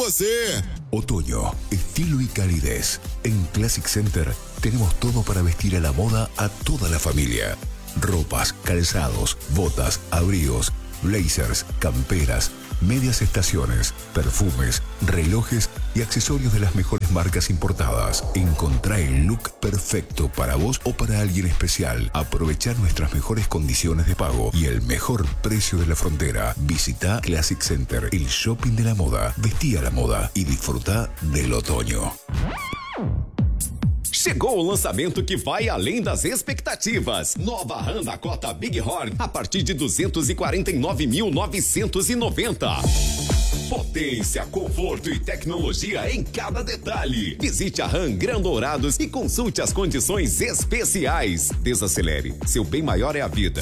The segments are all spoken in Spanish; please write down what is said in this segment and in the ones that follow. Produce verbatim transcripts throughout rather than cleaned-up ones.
você. Otoño, estilo y calidez. En Classic Center tenemos todo para vestir a la moda a toda la familia. Ropas, calzados, botas, abrigos, blazers, camperas, medias estaciones, perfumes, relojes y accesorios de las mejores marcas importadas. Encontrá el look perfecto para vos o para alguien especial. Aprovechá nuestras mejores condiciones de pago y el mejor precio de la frontera. Visita Classic Center, el shopping de la moda. Vestí a la moda y disfruta del otoño. Chegou o lançamento que vai além das expectativas. Nova Honda Cota Big Horn a partir de duzentos e quarenta e nove mil novecentos e noventa. Potência, conforto e tecnologia em cada detalhe. Visite a Ram Gran Dourados e consulte as condições especiais. Desacelere, seu bem maior é a vida.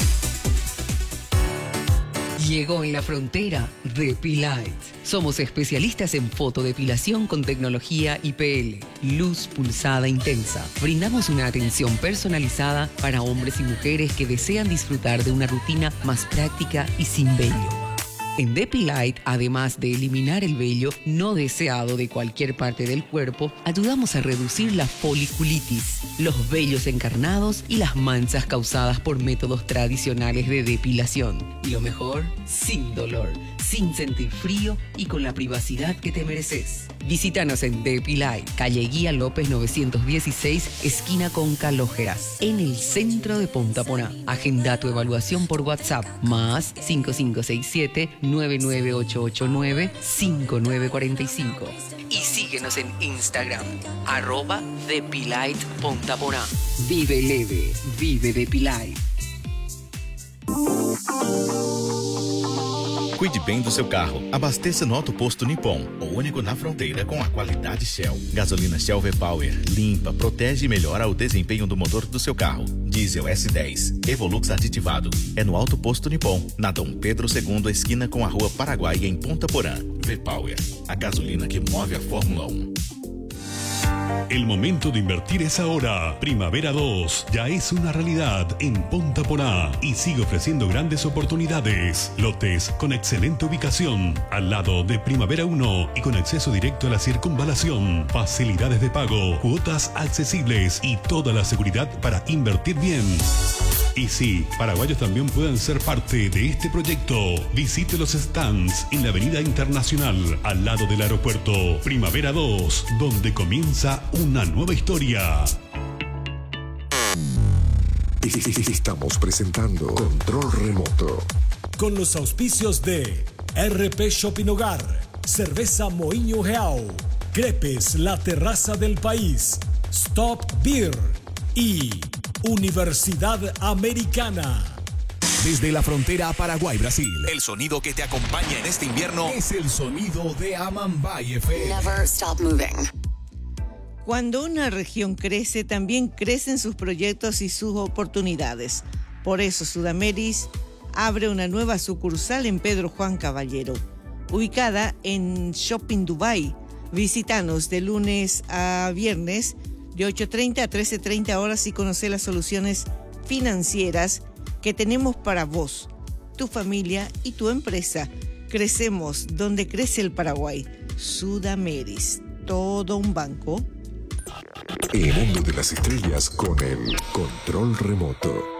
Llegó en la frontera Depilite. Somos especialistas en fotodepilación con tecnología I P L, luz pulsada intensa. Brindamos una atención personalizada para hombres y mujeres que desean disfrutar de una rutina más práctica y sin vello. En Depilite, además de eliminar el vello no deseado de cualquier parte del cuerpo, ayudamos a reducir la foliculitis, los vellos encarnados y las manchas causadas por métodos tradicionales de depilación. Y lo mejor, sin dolor, sin sentir frío y con la privacidad que te mereces. Visítanos en Depilite, calle Guía López novecientos dieciséis, esquina con Calógeras, en el centro de Punta Porá. Agenda tu evaluación por WhatsApp, más cinco cinco seis siete, nueve nueve ocho ocho nueve, cinco nueve cuatro cinco. Y síguenos en Instagram, arroba Depilite Punta Porá. Vive leve, vive Depilite. Cuide bem do seu carro. Abasteça no Auto Posto Nippon, o único na fronteira com a qualidade Shell. Gasolina Shell V-Power, limpa, protege e melhora o desempenho do motor do seu carro. Diesel S dez, Evolux aditivado. É no Auto Posto Nippon, na Dom Pedro segundo, esquina com a Rua Paraguai, em Punta Porã. V-Power, a gasolina que move a Fórmula um. El momento de invertir es ahora. Primavera dos ya es una realidad en Punta Porá y sigue ofreciendo grandes oportunidades. Lotes con excelente ubicación, al lado de Primavera uno y con acceso directo a la circunvalación. Facilidades de pago, cuotas accesibles y toda la seguridad para invertir bien. Y sí, paraguayos también pueden ser parte de este proyecto. Visite los stands en la Avenida Internacional, al lado del aeropuerto. Primavera dos, donde comienza una nueva historia. Estamos presentando Control Remoto. Con los auspicios de R P Shopping Hogar, Cerveza Moinho Real, Crepes La Terraza del País, Stop Beer y Universidad Americana. Desde la frontera Paraguay-Brasil, el sonido que te acompaña en este invierno es el sonido de Amambay F M. Never stop moving. Cuando una región crece, también crecen sus proyectos y sus oportunidades. Por eso Sudameris abre una nueva sucursal en Pedro Juan Caballero, ubicada en Shopping Dubai. Visítanos de lunes a viernes de ocho treinta a trece treinta horas y conocer las soluciones financieras que tenemos para vos, tu familia y tu empresa. Crecemos donde crece el Paraguay. Sudameris, todo un banco. El mundo de las estrellas con el Control Remoto.